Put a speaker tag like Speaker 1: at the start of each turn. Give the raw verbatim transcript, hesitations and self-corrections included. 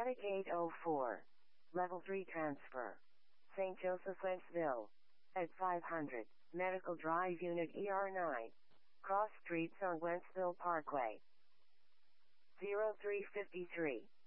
Speaker 1: Attic eight oh four. Level three transfer. Saint Joseph, Wentzville. At five hundred, Medical Drive Unit E R nine. Cross Streets on Wentzville Parkway. zero three five three.